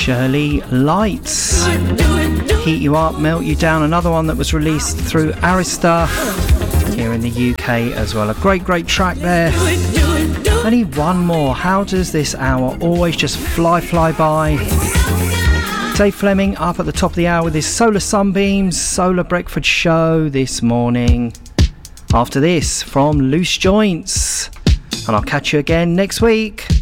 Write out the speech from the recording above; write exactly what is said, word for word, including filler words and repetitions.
Shirley Lights. Heat You Up, Melt You Down, another one that was released through Arista here in the U K as well. A great, great track there. Only one more. How does this hour always just fly, fly by? Dave Fleming up at the top of the hour with his Solar Sunbeams, Solar Breakfast Show this morning. After this, from Loose Joints. And I'll catch you again next week.